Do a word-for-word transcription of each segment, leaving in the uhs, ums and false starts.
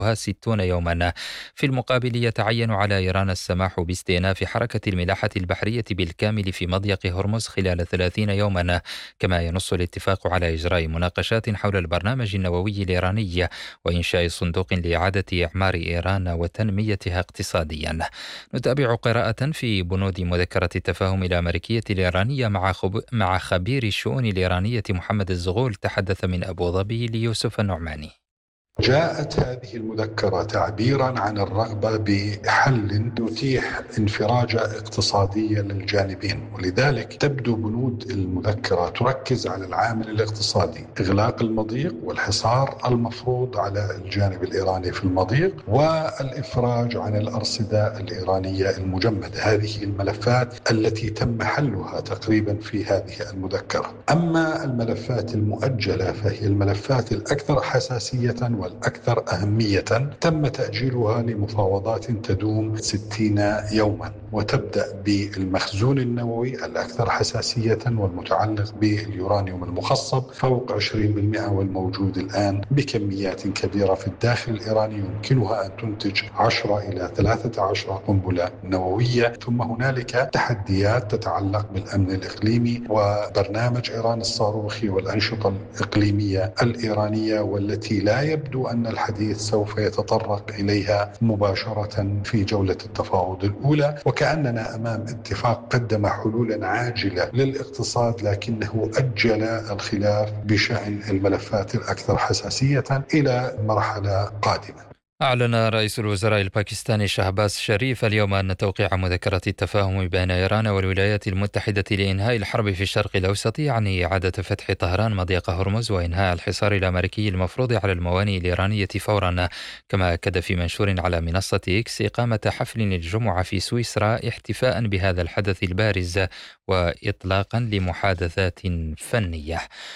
ستون يوما. في المقابل يتعين على إيران السماح باستئناف حركة الملاحة البحرية بالكامل في مضيق هرمز خلال ثلاثين يوما. كما ينص الاتفاق على إجراء مناقشات حول البرنامج النووي الإيراني وإنشاء صندوق لإعادة إعمار إيران وتنميتها اقتصاديا. نتابع قراءة في بنود مذكرة التفاهم الأمريكية الإيرانية مع خب... مع خبير الشؤون الإيرانية محمد الزغول تحدث من أبو ظبي ليوسف النعماني. جاءت هذه المذكرة تعبيرا عن الرغبة بحل يتيح انفراجة اقتصادية للجانبين، ولذلك تبدو بنود المذكرة تركز على العامل الاقتصادي، إغلاق المضيق والحصار المفروض على الجانب الإيراني في المضيق والإفراج عن الأرصدة الإيرانية المجمدة. هذه الملفات التي تم حلها تقريبا في هذه المذكرة. أما الملفات المؤجلة فهي الملفات الأكثر حساسية والأكثر أهمية تم تأجيلها لمفاوضات تدوم ستين يوما، وتبدأ بالمخزون النووي الأكثر حساسية والمتعلق باليورانيوم المخصب فوق عشرين بالمئة والموجود الآن بكميات كبيرة في الداخل الإيراني يمكنها أن تنتج عشرة إلى ثلاثة عشر قنبلة نووية. ثم هنالك تحديات تتعلق بالأمن الإقليمي وبرنامج إيران الصاروخي والأنشطة الإقليمية الإيرانية، والتي لا يبدو أن الحديث سوف يتطرق إليها مباشرة في جولة التفاوض الأولى، وكأننا أمام اتفاق قدم حلولا عاجلة للاقتصاد لكنه أجل الخلاف بشأن الملفات الأكثر حساسية إلى مرحلة قادمة. أعلن رئيس الوزراء الباكستاني شهباز شريف اليوم أن توقيع مذكرة التفاهم بين إيران والولايات المتحدة لإنهاء الحرب في الشرق الأوسط يعني إعادة فتح طهران مضيق هرمز وإنهاء الحصار الأمريكي المفروض على الموانئ الإيرانية فورا. كما أكد في منشور على منصة إكس إقامة حفل الجمعة في سويسرا احتفاء بهذا الحدث البارز وإطلاقا لمحادثات فنية.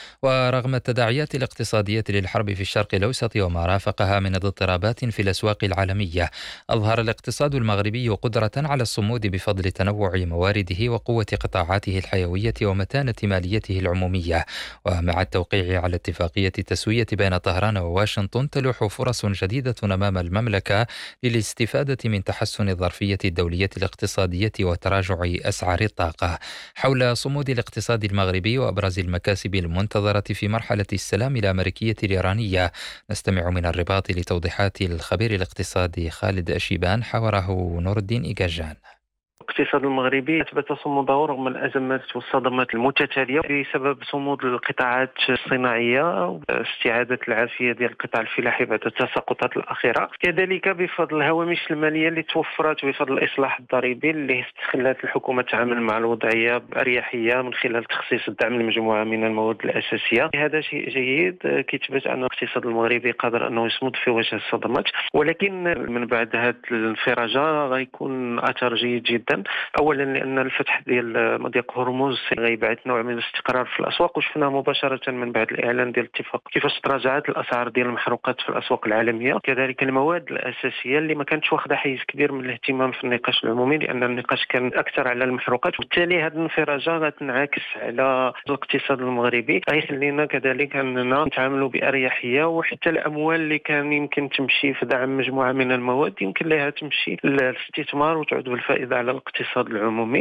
ورغم التداعيات الاقتصادية للحرب في الشرق الأوسط وما رافقها من اضطرابات في الأسواق العالمية، أظهر الاقتصاد المغربي قدرة على الصمود بفضل تنوع موارده وقوة قطاعاته الحيوية ومتانة ماليته العمومية. ومع التوقيع على اتفاقية التسوية بين طهران وواشنطن تلوح فرص جديدة أمام المملكة للاستفادة من تحسن الظرفية الدولية الاقتصادية وتراجع أسعار الطاقة. حول صمود الاقتصاد المغربي وأبرز المكاسب المنتظرة في مرحلة السلام الأمريكية الإيرانية نستمع من الرباط لتوضيحات الخبير الاقتصادي خالد أشيبان، حوره نور الدين إيجاجان. الاقتصاد المغربي أثبت صموده رغم الأزمات والصدمات المتتالية بسبب صمود القطاعات الصناعية واستعادة العافية ديال القطاع الفلاحي بعد التساقطات الأخيرة، كذلك بفضل الهوامش المالية اللي توفرت وبفضل الإصلاح الضريبي اللي استخلت الحكومة تعامل مع الوضعية بأريحية من خلال تخصيص الدعم لمجموعة من المواد الأساسية. هذا شيء جيد كيثبت أن الاقتصاد المغربي قادر أنه يصمد في وجه الصدمات، ولكن من بعد هذه الانفراجة غيكون أثر جيد جدا. اولا لان الفتح ديال مضيق هرمز غيبعث نوع من الاستقرار في الاسواق، وشفنا مباشره من بعد الاعلان ديال الاتفاق كيفاش تراجعت الاسعار ديال المحروقات في الاسواق العالميه، كذلك المواد الاساسيه اللي ما كانتش واخده حيز كبير من الاهتمام في النقاش العمومي لان النقاش كان اكثر على المحروقات، وبالتالي هذه الانفراجه غتنعكس على الاقتصاد المغربي، غيخلينا كذلك اننا نتعاملوا باريحيه، وحتى الاموال اللي كان يمكن تمشي في دعم مجموعه من المواد يمكن لها تمشي للاستثمار وتعود بالفائده على الاقتصاد العمومي.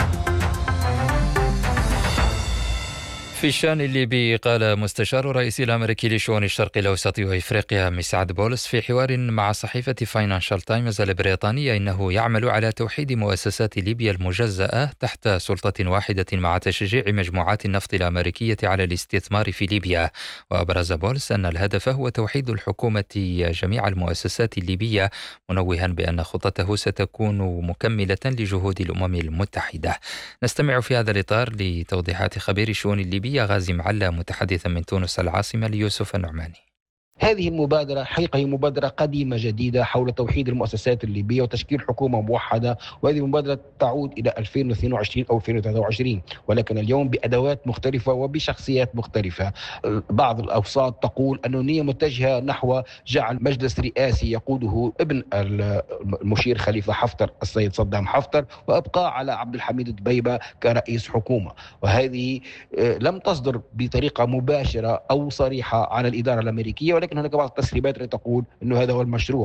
في الشأن الليبي قال مستشار الرئيس الأمريكي لشؤون الشرق الأوسط وإفريقيا مسعد بولس في حوار مع صحيفة فاينانشال تايمز البريطانية إنه يعمل على توحيد مؤسسات ليبيا المجزأة تحت سلطة واحدة مع تشجيع مجموعات النفط الأمريكية على الاستثمار في ليبيا. وأبرز بولس أن الهدف هو توحيد الحكومة جميع المؤسسات الليبية، منوها بأن خطته ستكون مكملة لجهود الأمم المتحدة. نستمع في هذا الإطار لتوضيحات خبير شؤون الليبية غازي معلى متحدثا من تونس العاصمة ليوسف النعماني. هذه المبادرة حقيقة هي مبادرة قديمة جديدة حول توحيد المؤسسات الليبية وتشكيل حكومة موحدة، وهذه المبادرة تعود إلى ألفين واثنين وعشرين أو ألفين وثلاثة وعشرين، ولكن اليوم بأدوات مختلفة وبشخصيات مختلفة. بعض الأوساط تقول أن النية متجهة نحو جعل مجلس رئاسي يقوده ابن المشير خليفة حفتر السيد صدام حفتر، وأبقاء على عبد الحميد دبيبة كرئيس حكومة، وهذه لم تصدر بطريقة مباشرة أو صريحة عن الإدارة الأمريكية، ولكن هناك بعض التسريبات التي تقول أنه هذا هو المشروع.